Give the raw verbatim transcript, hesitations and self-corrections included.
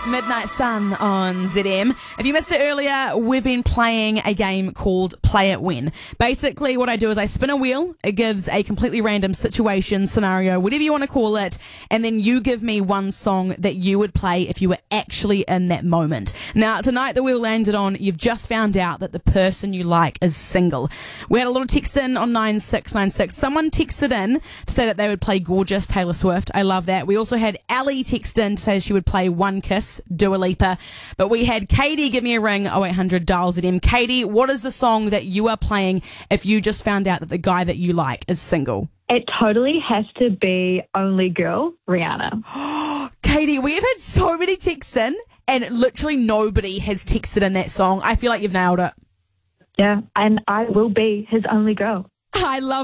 Midnight Sun on Z M. If you missed it earlier, we've been playing a game called Play It When. Basically, what I do is I spin a wheel. It gives a completely random situation, scenario, whatever you want to call it, and then you give me one song that you would play if you were actually in that moment. Now, tonight the wheel landed on, you've just found out that the person you like is single. We had a little text in on nine six nine six. Someone texted in to say that they would play Gorgeous, Taylor Swift. I love that. We also had Ali text in to say she would play One Kiss, Dua Lipa. But we had Katie give me a ring, oh eight hundred dial Z M. Katie, what is the song that you are playing if you just found out that the guy that you like is single? It totally has to be Only Girl, Rihanna. Katie, we have had so many texts in, and literally nobody has texted in that song. I feel like you've nailed it. Yeah, and I will be his only girl. I love